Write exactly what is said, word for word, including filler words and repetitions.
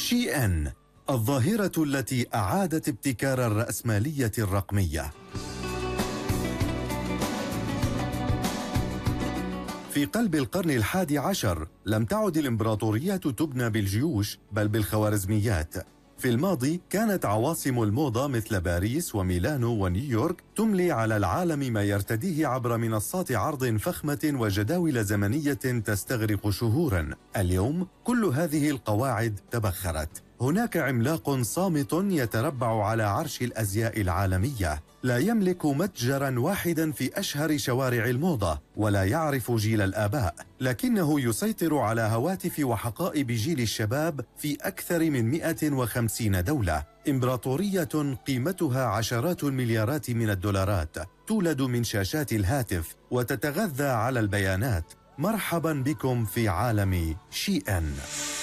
شي إن، الظاهرة التي أعادت ابتكار الرأسمالية الرقمية. في قلب القرن الحادي عشر لم تعد الإمبراطوريات تبنى بالجيوش بل بالخوارزميات. في الماضي كانت عواصم الموضة مثل باريس وميلانو ونيويورك تملي على العالم ما يرتديه عبر منصات عرض فخمة وجداول زمنية تستغرق شهوراً. اليوم كل هذه القواعد تبخرت. هناك عملاق صامت يتربع على عرش الأزياء العالمية، لا يملك متجراً واحداً في أشهر شوارع الموضة ولا يعرف جيل الآباء، لكنه يسيطر على هواتف وحقائب جيل الشباب في أكثر من مئة وخمسين دولة. إمبراطورية قيمتها عشرات المليارات من الدولارات تولد من شاشات الهاتف وتتغذى على البيانات. مرحباً بكم في عالم شي إن.